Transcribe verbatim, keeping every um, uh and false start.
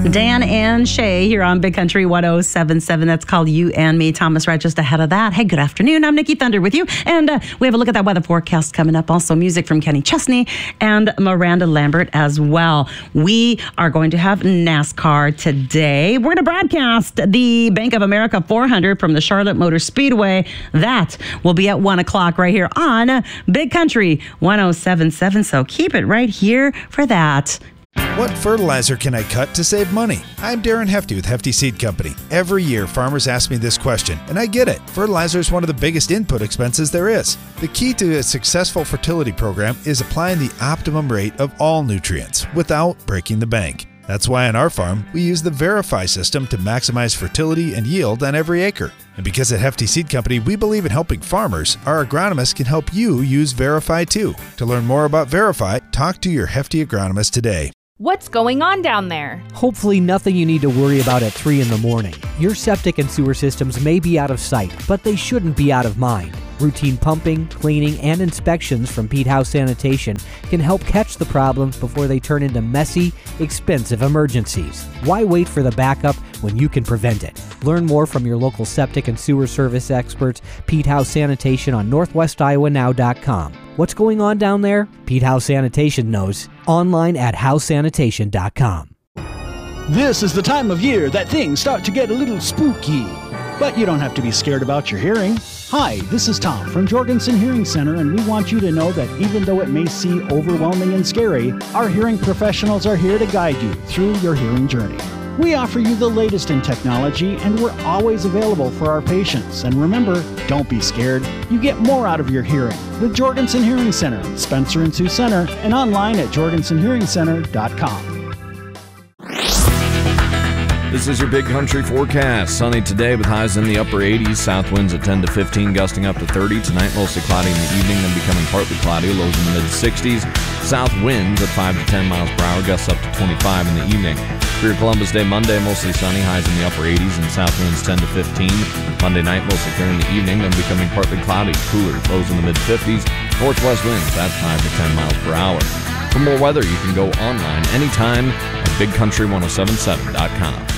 Dan and Shay here on Big Country one oh seven point seven. That's called You and Me. Thomas Wright just ahead of that. Hey, good afternoon. I'm Nikki Thunder with you. And uh, we have a look at that weather forecast coming up. Also music from Kenny Chesney and Miranda Lambert as well. We are going to have NASCAR today. We're going to broadcast the Bank of America four hundred from the Charlotte Motor Speedway. That will be at one o'clock right here on Big Country one oh seven point seven. So keep it right here for that. What fertilizer can I cut to save money? I'm Darren Hefty with Hefty Seed Company. Every year, farmers ask me this question, and I get it. Fertilizer is one of the biggest input expenses there is. The key to a successful fertility program is applying the optimum rate of all nutrients without breaking the bank. That's why on our farm, we use the Verify system to maximize fertility and yield on every acre. And because at Hefty Seed Company, we believe in helping farmers, our agronomists can help you use Verify too. To learn more about Verify, talk to your Hefty agronomist today. What's going on down there? Hopefully nothing you need to worry about at three in the morning. Your septic and sewer systems may be out of sight, but they shouldn't be out of mind. Routine pumping, cleaning, and inspections from Pete House Sanitation can help catch the problems before they turn into messy, expensive emergencies. Why wait for the backup when you can prevent it? Learn more from your local septic and sewer service experts, Pete House Sanitation, on northwest iowa now dot com. What's going on down there? Pete House Sanitation knows. Online at house sanitation dot com. This is the time of year that things start to get a little spooky. But you don't have to be scared about your hearing. Hi, this is Tom from Jorgensen Hearing Center, and we want you to know that even though it may seem overwhelming and scary, our hearing professionals are here to guide you through your hearing journey. We offer you the latest in technology, and we're always available for our patients. And remember, don't be scared. You get more out of your hearing with Jorgensen Hearing Center, Spencer and Sioux Center, and online at jorgensen hearing center dot com. This is your Big Country forecast. Sunny today with highs in the upper eighties. South winds at ten to fifteen, gusting up to thirty. Tonight, mostly cloudy in the evening, then becoming partly cloudy. Lows in the mid sixties. South winds at five to ten miles per hour, gusts up to twenty-five in the evening. For your Columbus Day Monday, mostly sunny, highs in the upper eighties, and south winds ten to fifteen. Monday night, mostly clear in the evening, then becoming partly cloudy. Cooler, lows in the mid fifties. Northwest winds at five to ten miles per hour. For more weather, you can go online anytime at big country one oh seven point seven dot com.